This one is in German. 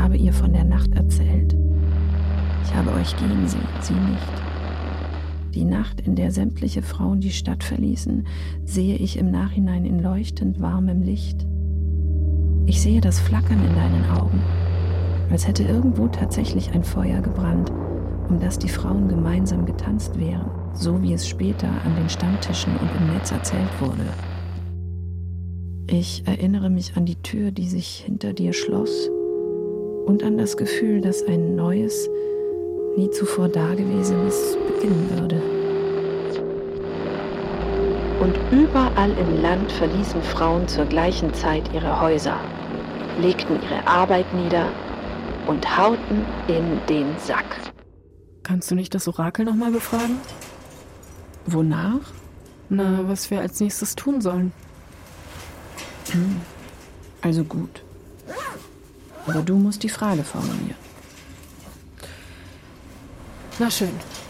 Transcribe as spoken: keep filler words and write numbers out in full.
habe ihr von der Nacht erzählt. Ich habe euch gehen sehen, sie nicht. Die Nacht, in der sämtliche Frauen die Stadt verließen, sehe ich im Nachhinein in leuchtend warmem Licht. Ich sehe das Flackern in deinen Augen, als hätte irgendwo tatsächlich ein Feuer gebrannt, um das die Frauen gemeinsam getanzt wären, so wie es später an den Stammtischen und im Netz erzählt wurde. Ich erinnere mich an die Tür, die sich hinter dir schloss, und an das Gefühl, dass ein neues, nie zuvor Dagewesenes beginnen würde. Und überall im Land verließen Frauen zur gleichen Zeit ihre Häuser, legten ihre Arbeit nieder und hauten in den Sack. Kannst du nicht das Orakel nochmal befragen? Wonach? Na, was wir als nächstes tun sollen. Hm. Also gut. Aber du musst die Frage formulieren. Na schön.